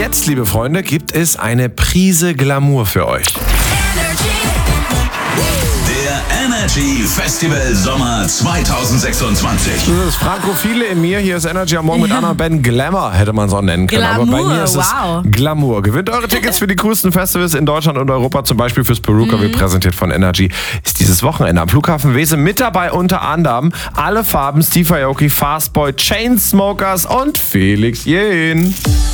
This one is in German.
jetzt, liebe Freunde, gibt es eine Prise Glamour für euch. Der Energy Festival Sommer 2026. Das ist Frankophile in mir. Hier ist Energy am Morgen mit Anna und Ben. Glamour hätte man so nennen können. Glamour, aber bei mir ist es Glamour. Gewinnt eure Tickets für die coolsten Festivals in Deutschland und Europa, zum Beispiel fürs Peruka, wie präsentiert von Energy, ist dieses Wochenende am Flughafen Wesel mit dabei, unter anderem Alle Farben, Steve Aoki, Fastboy, Chainsmokers und Felix Jähn.